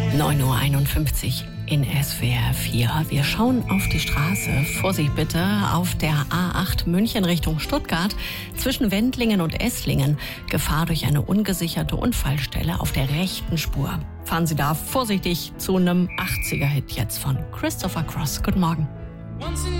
9:51 Uhr in SWR 4. Wir schauen auf die Straße. Vorsicht bitte auf der A8 München Richtung Stuttgart zwischen Wendlingen und Esslingen. Gefahr durch eine ungesicherte Unfallstelle auf der rechten Spur. Fahren Sie da vorsichtig zu einem 80er-Hit jetzt von Christopher Cross. Guten Morgen.